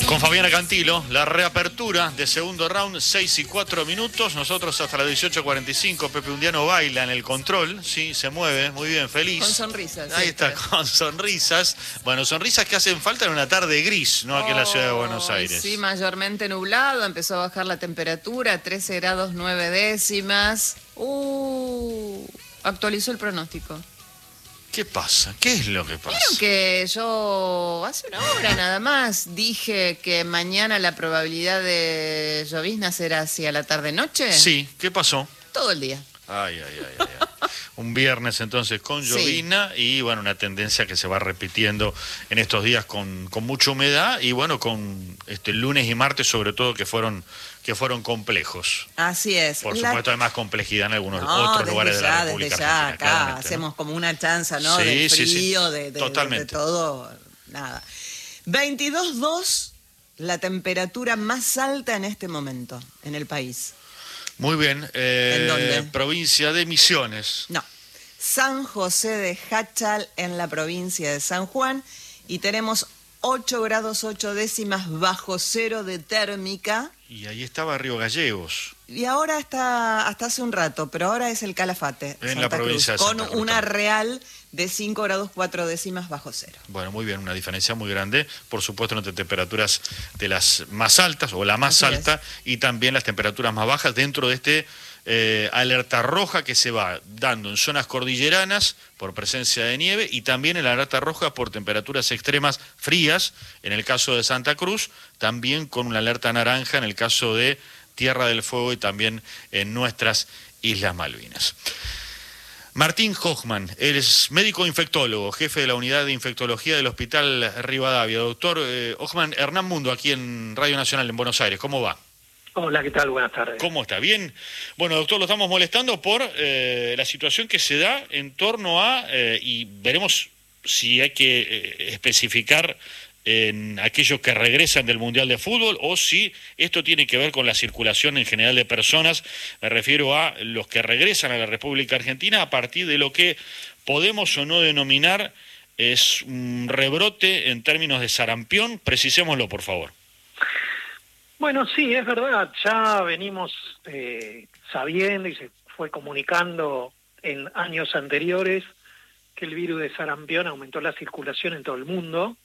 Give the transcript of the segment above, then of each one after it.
Con Fabiana Cantilo, la reapertura de segundo round, 6:04. Nosotros hasta las 18:45. Pepe Undiano baila en el control, sí, se mueve, muy bien, feliz. Con sonrisas. Ahí está, con sonrisas. Bueno, sonrisas que hacen falta en una tarde gris, ¿no? Aquí en la ciudad de Buenos Aires. Sí, mayormente nublado, empezó a bajar la temperatura, 13 grados 9 décimas. Actualizó el pronóstico. ¿Qué pasa? ¿Qué es lo que pasa? Vieron que yo hace una hora nada más dije que mañana la probabilidad de llovizna será hacia la tarde-noche. Sí, ¿qué pasó? Todo el día. Ay. Un viernes entonces con llovizna y bueno, una tendencia que se va repitiendo en estos días con mucha humedad y bueno, con lunes y martes sobre todo que fueron complejos. Así es. Por supuesto hay más complejidad en algunos otros lugares de la República Argentina. Acá claramente, hacemos ¿no? como una chanza, ¿no? Sí, Del frío, sí. de Totalmente. todo, nada. 22,2 la temperatura más alta en este momento en el país. Muy bien. ¿En dónde? Provincia de Misiones. No, San José de Jáchal en la provincia de San Juan y tenemos 8 grados 8 décimas bajo cero de térmica. Y ahí estaba Río Gallegos. Y ahora está, hasta hace un rato, pero ahora es el Calafate, En Santa la provincia Cruz, de Santa con Cruz, una también. real de 5 grados 4 décimas bajo cero. Bueno, muy bien, una diferencia muy grande, por supuesto, entre temperaturas de las más altas o la más Así alta y también las temperaturas más bajas dentro de este alerta roja que se va dando en zonas cordilleranas por presencia de nieve y también el alerta roja por temperaturas extremas frías, en el caso de Santa Cruz, también con una alerta naranja en el caso de Tierra del Fuego y también en nuestras Islas Malvinas. Martín Hochman, eres médico infectólogo, jefe de la unidad de infectología del Hospital Rivadavia. Doctor Hochman, Hernán Mundo, aquí en Radio Nacional en Buenos Aires, ¿cómo va? Hola, ¿qué tal? Buenas tardes. ¿Cómo está? ¿Bien? Bueno, doctor, lo estamos molestando por la situación que se da en torno a, y veremos si hay que especificar en aquellos que regresan del Mundial de Fútbol o si esto tiene que ver con la circulación en general de personas. Me refiero a los que regresan a la República Argentina a partir de lo que podemos o no denominar es un rebrote en términos de sarampión. Precisémoslo, por favor. Bueno, sí, es verdad, ya venimos sabiendo y se fue comunicando en años anteriores que el virus de sarampión aumentó la circulación en todo el mundo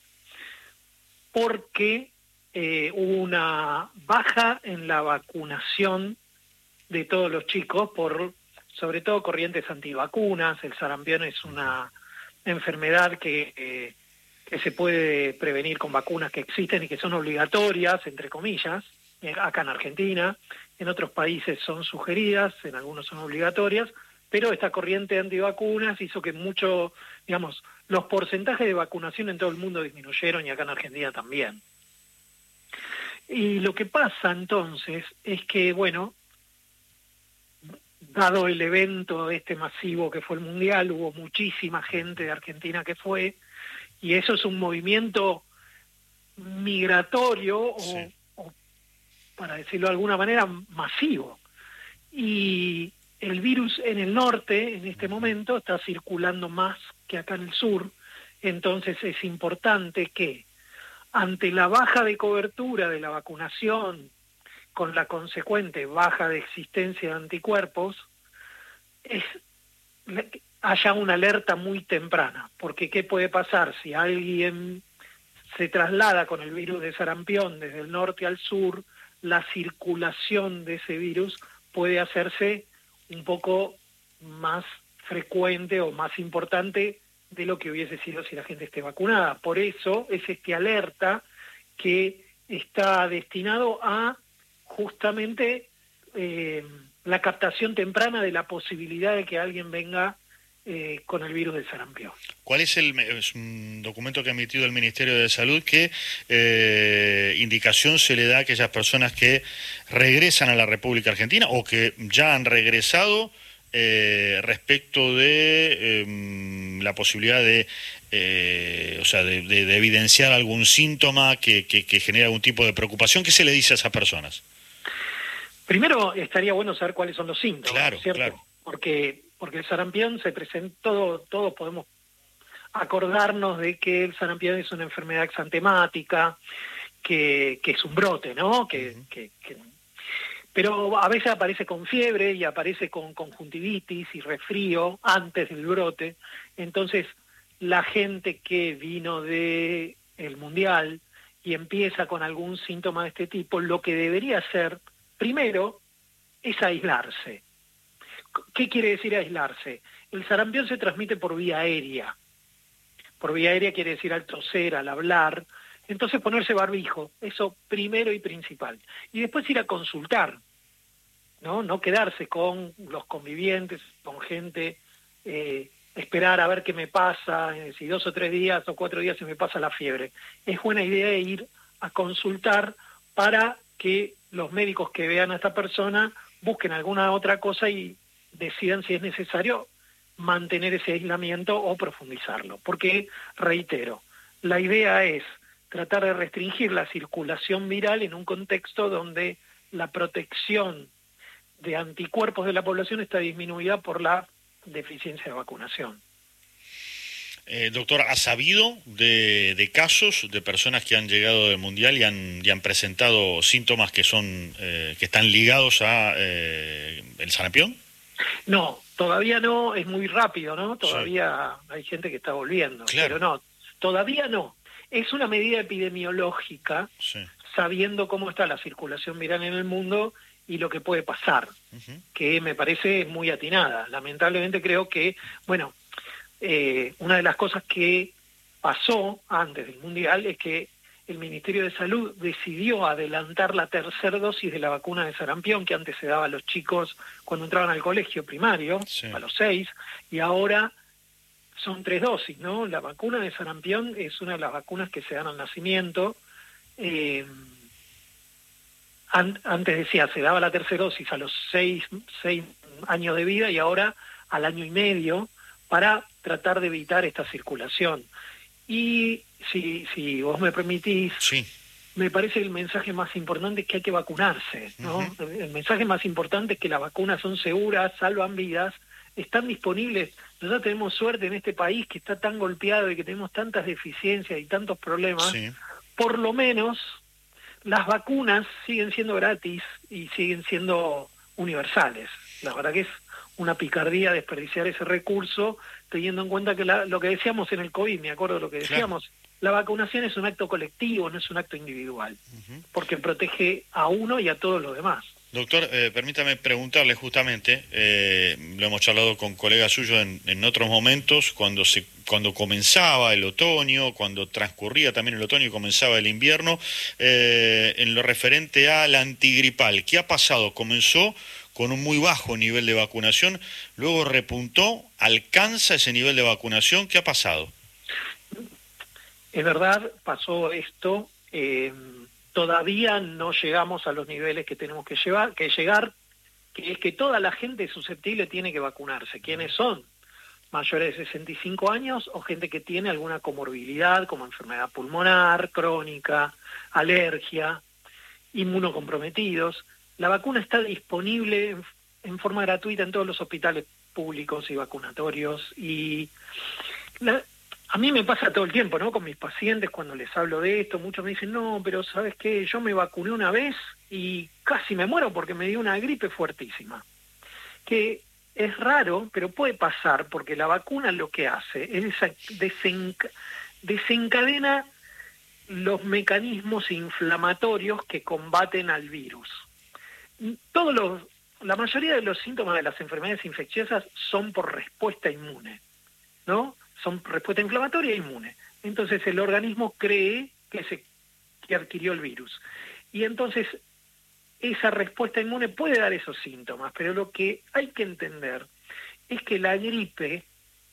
porque hubo una baja en la vacunación de todos los chicos por, sobre todo, corrientes antivacunas. El sarampión es una enfermedad que se puede prevenir con vacunas que existen y que son obligatorias, entre comillas, acá en Argentina. En otros países son sugeridas, en algunos son obligatorias, pero esta corriente antivacunas hizo que los porcentajes de vacunación en todo el mundo disminuyeron y acá en Argentina también. Y lo que pasa entonces es que, bueno, dado el evento masivo que fue el Mundial, hubo muchísima gente de Argentina que fue, y eso es un movimiento migratorio Sí. o, para decirlo de alguna manera, masivo. Y el virus en el norte, en este momento, está circulando más que acá en el sur. Entonces es importante que, ante la baja de cobertura de la vacunación, con la consecuente baja de existencia de anticuerpos, haya una alerta muy temprana, porque ¿qué puede pasar si alguien se traslada con el virus de sarampión desde el norte al sur? La circulación de ese virus puede hacerse un poco más frecuente o más importante de lo que hubiese sido si la gente esté vacunada. Por eso es alerta que está destinado a justamente la captación temprana de la posibilidad de que alguien venga con el virus del sarampión. ¿Cuál es un documento que ha emitido el Ministerio de Salud? ¿Qué indicación se le da a aquellas personas que regresan a la República Argentina o que ya han regresado respecto de la posibilidad de evidenciar algún síntoma que genere algún tipo de preocupación? ¿Qué se le dice a esas personas? Primero estaría bueno saber cuáles son los síntomas, Claro, ¿cierto? claro. Porque el sarampión se presentó, todos podemos acordarnos de que el sarampión es una enfermedad exantemática que es un brote, ¿no? Pero a veces aparece con fiebre y aparece con conjuntivitis y resfrío antes del brote. Entonces, la gente que vino del Mundial y empieza con algún síntoma de este tipo, lo que debería hacer, primero, es aislarse. ¿Qué quiere decir aislarse? El sarampión se transmite por vía aérea. Por vía aérea quiere decir al toser, al hablar. Entonces ponerse barbijo, eso primero y principal. Y después ir a consultar, ¿no? No quedarse con los convivientes, con gente, esperar a ver qué me pasa, si 2 o 3 días o 4 días se me pasa la fiebre. Es buena idea ir a consultar para que los médicos que vean a esta persona busquen alguna otra cosa y decidan si es necesario mantener ese aislamiento o profundizarlo. Porque, reitero, la idea es tratar de restringir la circulación viral en un contexto donde la protección de anticuerpos de la población está disminuida por la deficiencia de vacunación. Doctor, ¿ha sabido de casos de personas que han llegado del Mundial y han presentado síntomas que están ligados a el sarampión? No, todavía no, es muy rápido, ¿no? Todavía sí. Hay gente que está volviendo, claro. Pero no, todavía no. Es una medida epidemiológica, sí, sabiendo cómo está la circulación viral en el mundo y lo que puede pasar, que me parece muy atinada. Lamentablemente creo que, bueno, una de las cosas que pasó antes del Mundial es que el Ministerio de Salud decidió adelantar la tercera dosis de la vacuna de sarampión, que antes se daba a los chicos cuando entraban al colegio primario, sí, a los 6, y ahora son 3 dosis, ¿no? La vacuna de sarampión es una de las vacunas que se dan al nacimiento. Antes decía, se daba la tercera dosis a los 6 años de vida y ahora al año y medio para tratar de evitar esta circulación. Y si vos me permitís, sí, me parece que el mensaje más importante es que hay que vacunarse, ¿no? El mensaje más importante es que las vacunas son seguras, salvan vidas, están disponibles. Nosotros tenemos suerte en este país que está tan golpeado y que tenemos tantas deficiencias y tantos problemas. Sí. Por lo menos las vacunas siguen siendo gratis y siguen siendo universales. La verdad que es una picardía desperdiciar ese recurso, teniendo en cuenta que lo que decíamos en el COVID, me acuerdo de lo que decíamos, claro, la vacunación es un acto colectivo, no es un acto individual, porque protege a uno y a todos los demás. Doctor, permítame preguntarle justamente, lo hemos charlado con colegas suyos en otros momentos, cuando comenzaba el otoño, cuando transcurría también el otoño y comenzaba el invierno, en lo referente al antigripal, ¿qué ha pasado? Comenzó con un muy bajo nivel de vacunación, luego repuntó, alcanza ese nivel de vacunación, ¿qué ha pasado? Es verdad, pasó esto, todavía no llegamos a los niveles que tenemos que llegar, que es que toda la gente susceptible tiene que vacunarse. ¿Quiénes son? Mayores de 65 años o gente que tiene alguna comorbilidad como enfermedad pulmonar, crónica, alergia, inmunocomprometidos. La vacuna está disponible en forma gratuita en todos los hospitales públicos y vacunatorios. Y a mí me pasa todo el tiempo, ¿no? Con mis pacientes cuando les hablo de esto, muchos me dicen, no, pero ¿sabes qué? Yo me vacuné una vez y casi me muero porque me dio una gripe fuertísima. Que es raro, pero puede pasar porque la vacuna lo que hace es desencadena los mecanismos inflamatorios que combaten al virus. La mayoría de los síntomas de las enfermedades infecciosas son por respuesta inmune, ¿no? Son respuesta inflamatoria e inmune. Entonces el organismo cree que adquirió el virus. Y entonces esa respuesta inmune puede dar esos síntomas, pero lo que hay que entender es que la gripe,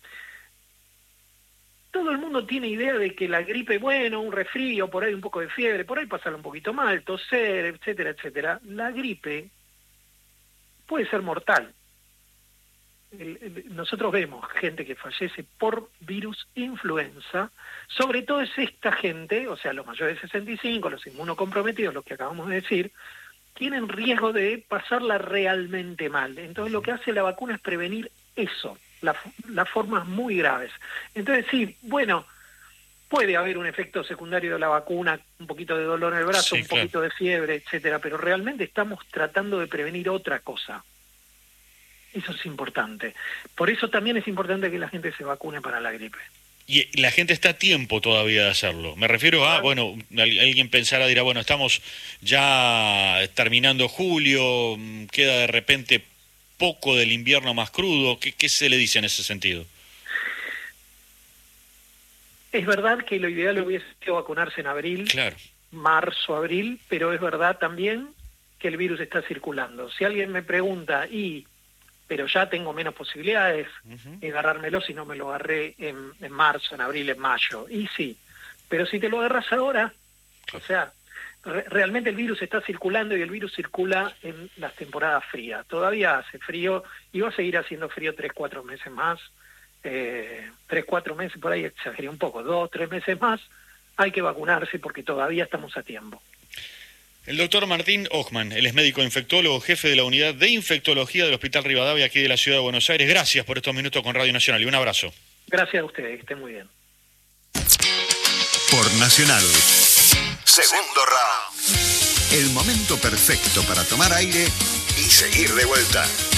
todo el mundo tiene idea de que la gripe, bueno, un resfrío, por ahí un poco de fiebre, por ahí pasarla un poquito mal, toser, etcétera, etcétera. La gripe puede ser mortal. Nosotros vemos gente que fallece por virus influenza, sobre todo es esta gente, o sea, los mayores de 65, los inmunocomprometidos, los que acabamos de decir, tienen riesgo de pasarla realmente mal. Entonces lo que hace la vacuna es prevenir eso, las formas muy graves. Entonces sí, bueno, Puede haber un efecto secundario de la vacuna, un poquito de dolor en el brazo, Sí, un poquito de fiebre, etcétera, pero realmente estamos tratando de prevenir otra cosa. Eso es importante. Por eso también es importante que la gente se vacune para la gripe. Y la gente está a tiempo todavía de hacerlo. Me refiero a, bueno, alguien pensará, dirá, bueno, estamos ya terminando julio, queda de repente poco del invierno más crudo. ¿Qué se le dice en ese sentido? Es verdad que lo ideal hubiese sido vacunarse en abril, Claro. marzo, abril, pero es verdad también que el virus está circulando. Si alguien me pregunta, pero ya tengo menos posibilidades de agarrármelo si no me lo agarré en marzo, en abril, en mayo. Y sí, pero si te lo agarras ahora, o sea, realmente el virus está circulando y el virus circula en las temporadas frías. Todavía hace frío y va a seguir haciendo frío 3-4 meses más. 3-4 meses, por ahí exageré un poco, 2-3 meses más. Hay que vacunarse porque todavía estamos a tiempo. El doctor Martín Ochman, él es médico infectólogo, jefe de la unidad de infectología del Hospital Rivadavia aquí de la Ciudad de Buenos Aires. Gracias por estos minutos con Radio Nacional y un abrazo. Gracias a ustedes, que estén muy bien. Por Nacional. Segundo round. El momento perfecto para tomar aire y seguir de vuelta.